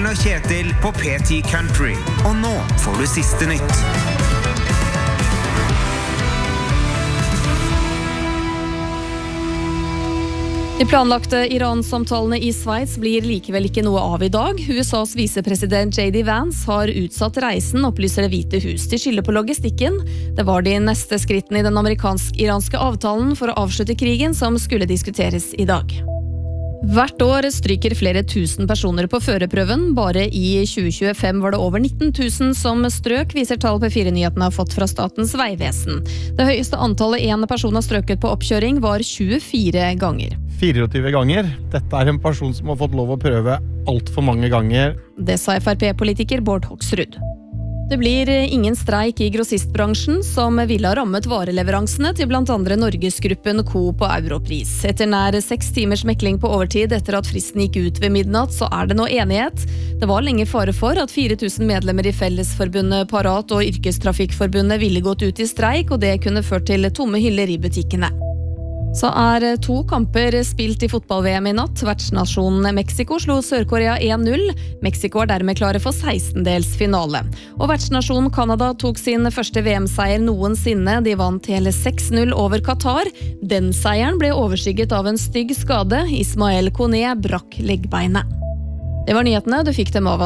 Martin og Kjetil på P10 Country. Og nå får du siste nytt. De planlagte Iran-samtalene i Sveits blir likevel ikke noe av i dag. USAs visepresident J.D. Vance har utsatt reisen, opplyser Det hvite hus. De skylder på logistikken. Det var de neste skrittene i den amerikansk-iranske avtalen for å avslutte krigen som skulle diskuteres i dag. Hvert år stryker flere tusen personer på førerprøven. Bare i 2025 var det over 19 000 som strøk, viser tall P4-nyhetene har fått fra Statens vegvesen. Det høyeste antallet en person har strøket på oppkjøring var 24 ganger. 24 ganger. Dette er en person som har fått lov å prøve alt for mange ganger. Det sa FrP-politiker Bård Hoksrud. Det blir ingen streik i grossistbransjen som ville ha rammet vareleveransene til blant andre Norgesgruppen Coop og Europris. Etter nær 6 timers mekling på overtid etter at fristen gikk ut ved midnatt, så er det nå enighet. Det var lenge fare for at 4000 medlemmer i Fellesforbundet Parat og Yrkestrafikkforbundet ville gått ut i streik, og det kunne ført til tomme hyller i butikkene. Så er 2 kamper spilt i fotball-VM i natt. Vertsnasjonen Mexico slo Sør-Korea 1-0. Mexico er dermed klare for 16-dels finale. Og vertsnasjonen Canada tok sin første VM-seier noensinne. De vant hele 6-0 over Qatar. Den seieren ble overskygget av en stygg skade. Ismael Koné brakk leggbeinet. Det var nyhetene. Du fikk dem av